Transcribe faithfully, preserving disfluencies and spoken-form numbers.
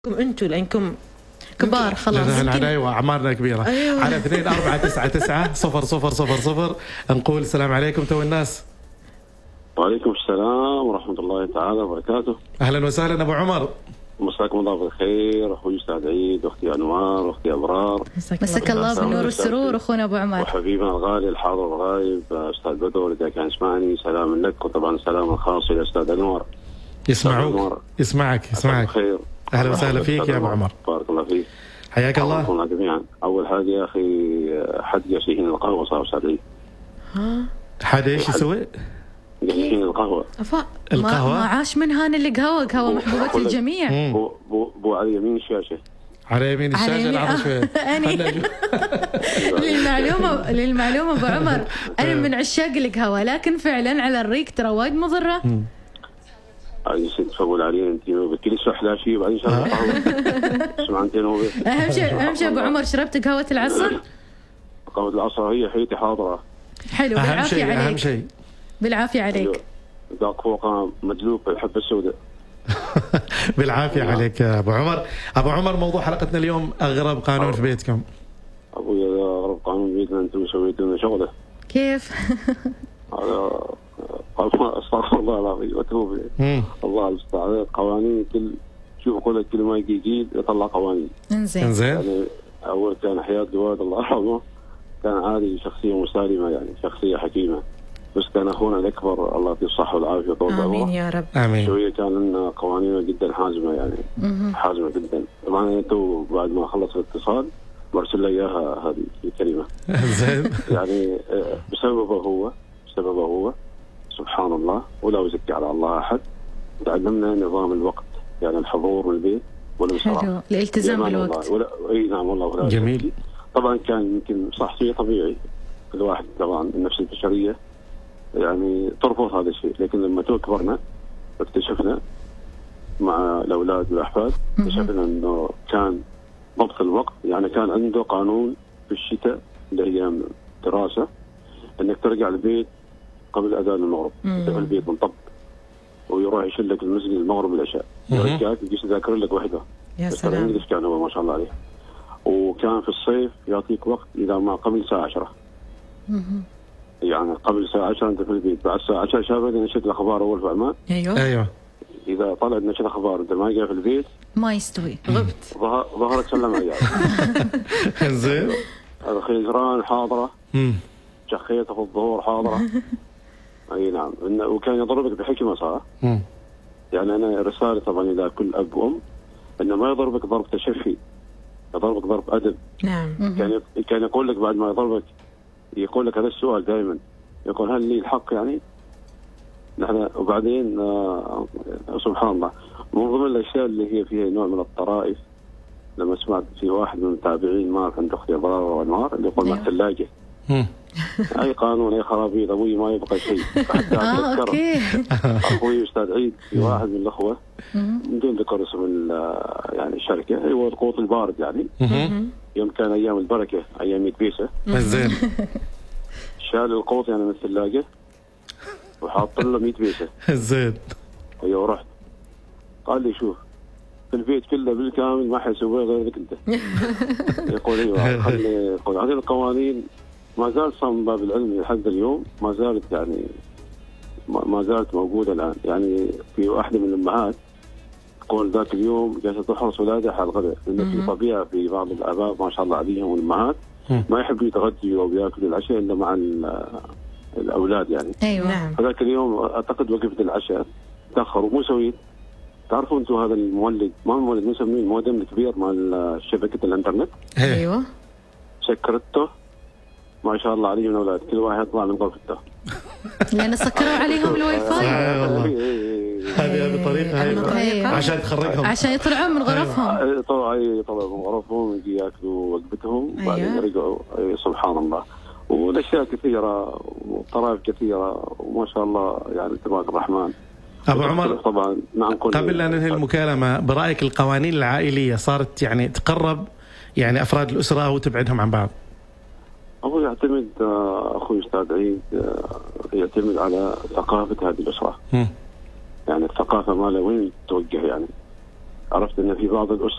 انتم لانكم كبار خلاص. العداية وأعمارنا كبيرة. أيوة. على اثنين أربعة تسعة تسعة صفر صفر صفر صفر نقول السلام عليكم تو الناس. وعليكم السلام ورحمة الله تعالى وبركاته. أهلا وسهلا أبو عمر. مساكم الله بالخير. أخوي أستاذ عيد وأختي أنوار وأختي أبرار. مساك الله بالنور والسرور أخونا أبو عمر. وحبيبنا الغالي الحاضر والغايب أستاذ بدر إذا كان يسمعني سلام لك، وطبعا سلام الخاص إلى أستاذ أنوار. يسمعوك يسمعك يسمعك. خير. أهلا وسهلا فيك يا أبو عمر. بارك الله فيك. حياك الله. جميعا. أول حاجة يا أخي حد يشيهن القهوة صار أستاذ عيد. ها. حد إيش يسوي؟ يشيهن القهوة. أفا. القهوة. ما عاش من هان اللي قهوة قهوة محبوبة الجميع. بو بو بو على يمين الشاشة. على يمين الشاشة العرض شوي. للمعلومة للمعلومة أبو عمر أنا من عشاق القهوة، لكن فعلا على الريق ترى وايد مضرة. أي ست تفول عليه أنت بكل سحلة شيء وبعدين شرب قهوة. سمع أنت نوبة. أهم شيء أهم شيء أبو عمر شربت قهوة العصر؟ قهوة العصر هي حياتي حاضرة. حلو بالعافية عليك. أهم شيء. بالعافية عليك. ذاك فوق مدلوب الحبة السوداء. بالعافية عليك يا أبو عمر. أبو عمر موضوع حلقتنا اليوم أغرب قانون في بيتكم. أبويا أغرب قانون في بيتنا أنتم سويتوا شغله. كيف؟ هذا استغفر الله العظيم واتوب الله المستعان. قوانين كل شوف قولك كل ما يجي جيل يطلع قوانين. انزين انزين. يعني اول كان حياة جواد الله يرحمه كان عادي، شخصية مسالمة يعني شخصية حكيمة، بس كان اخونا الاكبر الله يعطيه الصحة والعافية طول عمره. امين يا رب. امين. شوية كان لنا قوانين جدا حازمة يعني مم. حازمة جدا. طبعا انتو بعد ما خلص الاتصال برسل لي اياها هذه الكلمة. زين. يعني بسببه هو بسببه هو سبحان الله ولا أزكي على الله أحد تعلمنا نظام الوقت، يعني الحضور بالبيت والانصراف. حلو الالتزام بالوقت. ولا أي نعم والله ولا جميل. أزكي. طبعا كان يمكن صح شيء طبيعي، كل واحد طبعا النفس البشرية يعني ترفض هذا الشيء، لكن لما تكبرنا اكتشفنا مع الأولاد والأحفاد اكتشفنا أنه كان ضبط الوقت. يعني كان عنده قانون في الشتاء لأيام دراسة أنك ترجع البيت قبل أذان المغرب في البيت منطب، ويروح يشيل لك المسجد المغرب والعشاء يرجعك يجلس يذاكر لك وحده. يا سلام. الإنجليز كان هو ما شاء الله عليه. وكان في الصيف يعطيك وقت إذا ما قبل الساعة عشرة. يعني قبل الساعة عشرة أنت في البيت، بعد الساعة عشرة شابه نشر الأخبار أول في أمان. أيوه أيوه. إذا طلعت نشر الأخبار أنت ما جاء في البيت ما يستوي غبت. ظهرت سلم عيال. زين. الخيزران حاضرة. امم. شخيته في الظهور حاضرة. اي نعم. وكان يضربك بحكمه صح؟ امم. يعني انا رساله طبعا الى كل اب وام انه ما يضربك ضرب تشفي، يضربك ضرب ادب. نعم. كان كان يقول لك بعد ما يضربك يقول لك هذا السؤال دائما، يقول هل لي الحق يعني؟ نحن وبعدين آه سبحان الله من ضمن الاشياء اللي هي فيها نوع من الطرائف، لما سمعت في واحد من المتابعين ما كان اختي ابرار وانوار اللي يقول مع الثلاجه. اي قانون اي خرابيط ابوي ما يبقى شيء. حتى اه اوكي. اخوي استاذ عيد في واحد من الاخوه بدون ذكر اسم يعني الشركه، هو القوط البارد يعني يوم كان ايام البركه ايام يتبيسه. زين. شال القوط يعني من الثلاجه وحاط له مية بيسه. زين. ايوه رحت قال لي شوف في البيت كله بالكامل ما حيسويه غيرك انت. يقول ايوه خلي يقول هذه القوانين ما زال صام باب العلم لحد اليوم، ما زالت يعني ما زالت موجودة الآن. يعني في واحدة من الأمهات تقول ذاك اليوم جالسة تحرص ولادها على الغداء، لأن في طبيعة في بعض الآباء ما شاء الله عليهم والأمهات ما يحبوا يتغدوا أو يأكلوا العشاء إلا مع الأولاد يعني. أيوة. نعم. هذاك اليوم أعتقد وقفت العشاء تأخروا مو سويت. تعرفوا أنتم هذا المولد ما المولد نسميه المودم الكبير مع شبكة الإنترنت. أيوة. سكرته ما شاء الله عليهم الأولاد كل واحد يطلع من غرفته. لأن سكروا عليهم الواي فاي. هذه بطريقة عشان تخرجهم عشان يطلعون من غرفهم. طبعا يطلعوا من غرفهم يجي يأكلوا وجبتهم وبعدين يرجعوا. سبحان الله. والأشياء كثيرة وطرائف كثيرة وما شاء الله يعني تبارك الرحمن. أبو عمر طبعا نعم. قبل لا ننهي المكالمة برأيك القوانين العائلية صارت يعني تقرب يعني أفراد الأسرة وتبعدهم عن بعض؟ هو يعتمد أخوي أستاذ عيد يعتمد على ثقافة هذه الأسرة. يعني الثقافة ما له وين توجه يعني. عرفت ان في بعض الاسر